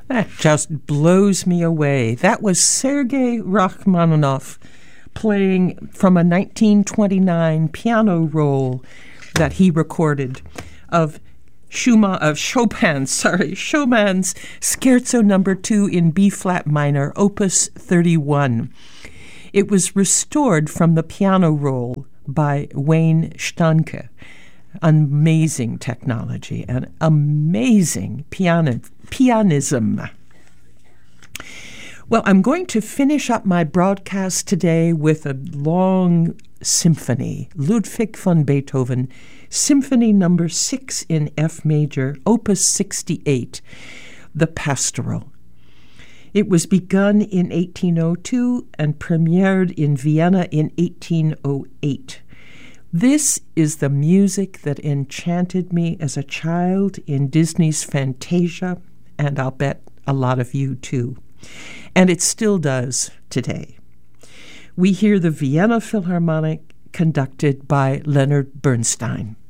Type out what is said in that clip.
That just blows me away. That was Sergei Rachmaninoff playing from a 1929 piano roll that he recorded of Schumann's Scherzo No. 2 in B-flat minor, Opus 31. It was restored from the piano roll by Wayne Stanke. Amazing technology and amazing pianism. Well, I'm going to finish up my broadcast today with a long symphony, Ludwig van Beethoven, Symphony No. 6 in F major, Opus 68, the Pastoral. It was begun in 1802 and premiered in Vienna in 1808. This is the music that enchanted me as a child in Disney's Fantasia, and I'll bet a lot of you too. And it still does today. We hear the Vienna Philharmonic conducted by Leonard Bernstein.